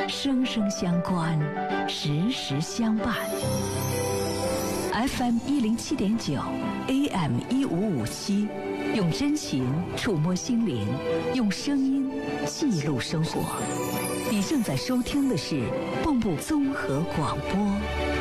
生生相关，时时相伴。FM 107.9 AM 1557，用真情触摸心灵，用声音记录生活。你正在收听的是蚌埠综合广播。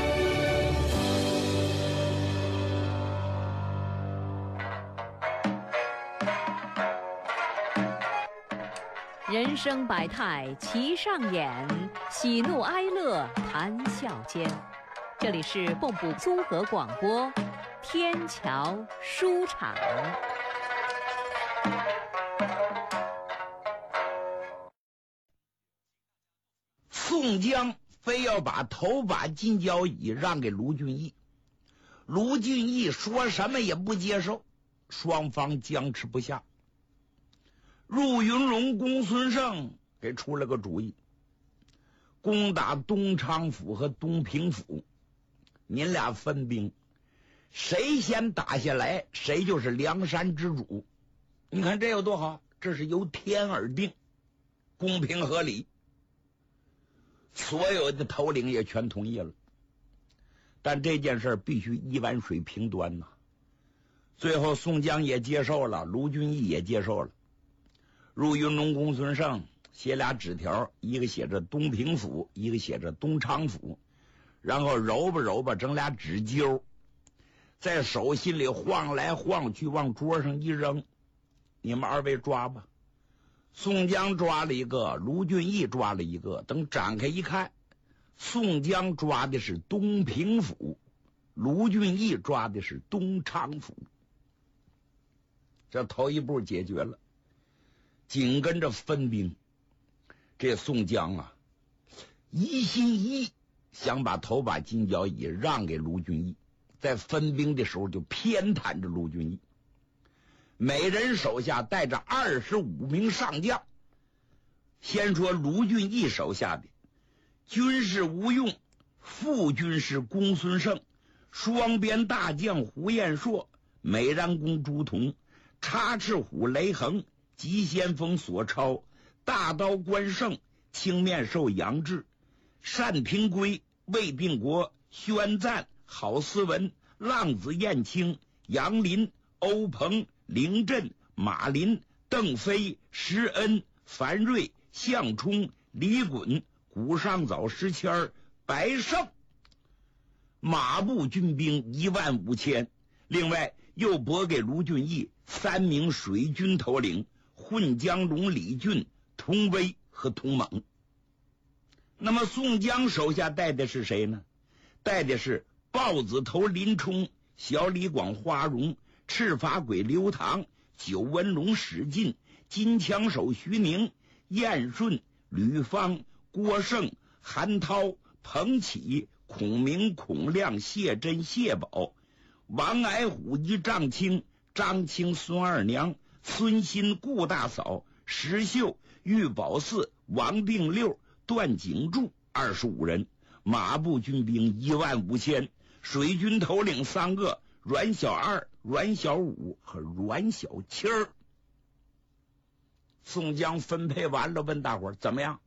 人生百态齐上演，喜怒哀乐谈笑间。这里是蚌埠综合广播，天桥书场。 宋江非要把头把金交椅让给卢俊义，卢俊义说什么也不接受，双方僵持不下。入云龙、公孙胜给出了个主意，攻打东昌府和东平府，您俩分兵，谁先打下来，谁就是梁山之主。你看这有多好，这是由天而定，公平合理。所有的头领也全同意了，但这件事必须一碗水平端呐。最后宋江也接受了，卢俊义也接受了。入云龙、公孙胜写俩纸条，一个写着东平府，一个写着东昌府，然后揉吧揉吧整俩纸揪，在手心里晃来晃去，往桌上一扔，你们二位抓吧。宋江抓了一个，卢俊义抓了一个，等展开一看，宋江抓的是东平府，卢俊义抓的是东昌府。这头一步解决了，紧跟着分兵。这宋江啊，一心一意想把头把金交椅让给卢俊义，在分兵的时候就偏袒着卢俊义，每人手下带着25名上将。先说卢俊义手下的军师吴用，副军师公孙胜，双边大将胡彦硕，美髯公朱仝，插翅虎雷横，急先锋索超，大刀关胜，青面兽杨志，单平圭，魏定国，宣赞，郝思文，浪子燕青，杨林，欧鹏，凌震，马林，邓飞，施恩，樊瑞，项冲，李衮，古上早石谦，白胜。马步军兵15000，另外又拨给卢俊义3名水军头领，混江龙李俊、童威和童猛。那么宋江手下带的是谁呢？带的是豹子头林冲、小李广花荣、赤发鬼刘唐、九纹龙史进、金枪手徐宁、燕顺、吕方、郭盛、韩涛、彭启、孔明、孔亮、谢珍、谢宝、王矮虎、一丈青、张青、孙二娘、孙新、顾大嫂、石秀、玉宝寺、王定六、段景柱25人，马步军兵15000，水军头领3个，阮小二、阮小五和阮小七儿。宋江分配完了，问大伙儿怎么样？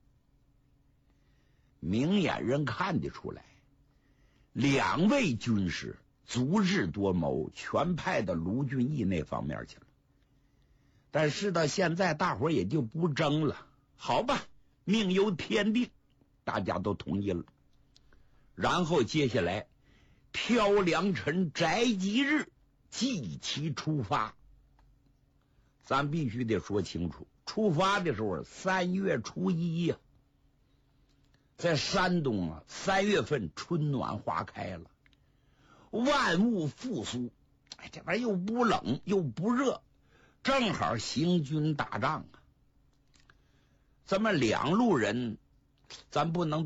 明眼人看得出来，2位军师足智多谋，全派到卢俊义那方面去了。但是到现在大伙儿也就不争了，好吧，命由天定，大家都同意了。然后接下来挑良辰择吉日，祭旗出发。咱必须得说清楚，出发的时候3月初1呀，在山东啊，3月份春暖花开了，万物复苏，这玩意又不冷又不热，正好行军打仗啊。咱们两路人，咱不能